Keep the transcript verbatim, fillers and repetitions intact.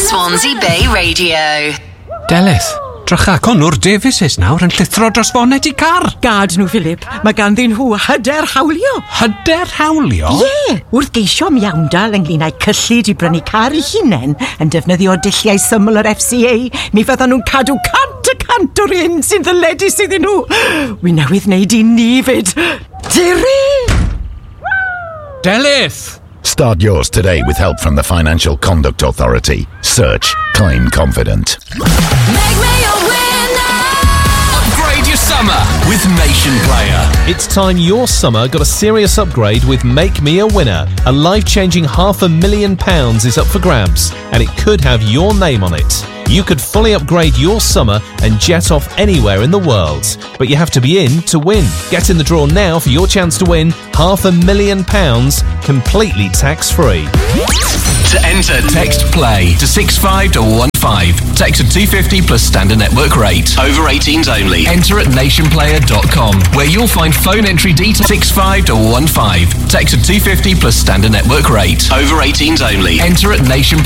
Swansea Bay Radio. Delith, drycha, Conwr Davies is nawr yn llithro dros foned I car. Gad nhw, Philip. Mae ganddyn nhw hyder hawlio. Hyder hawlio? Ie, yeah, wrth geisio miawndal ynglyn â'i cyllid I brynu car I hunain yn defnyddio dulliau syml yr F C A, mi fyddan nhw'n cadw cant y cant o'r un sy'n ddyledus iddyn nhw. Wi newydd wneud I ni fyd. Diri! Delith! Start yours today with help from the Financial Conduct Authority. Search Claim Confident. Make me a winner! Upgrade your summer with Nation Player. It's time your summer got a serious upgrade with Make Me a Winner. A life-changing half a million pounds is up for grabs, and it could have your name on it. You could fully upgrade your summer and jet off anywhere in the world. But you have to be in to win. Get in the draw now for your chance to win half a million pounds completely tax-free. To enter, text PLAY to six five one five. Text at two fifty plus standard network rate. Over eighteens only. Enter at nation player dot com, where you'll find phone entry details six five one five. Text at two fifty plus standard network rate. Over eighteens only. Enter at nation